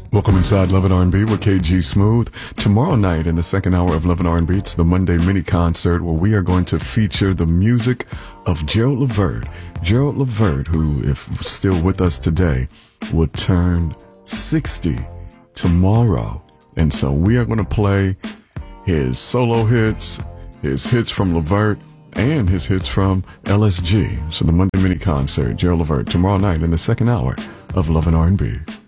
Welcome inside Love and R&B with KG Smooth. Tomorrow night in the second hour of Love and R&B, it's the Monday mini concert where we are going to feature the music of Gerald Levert. Gerald Levert, who, if still with us today, would turn 60 tomorrow. And so we are going to play his solo hits, his hits from Levert, and his hits from LSG. So the Monday mini concert, Gerald Levert, tomorrow night in the second hour of Love and R&B.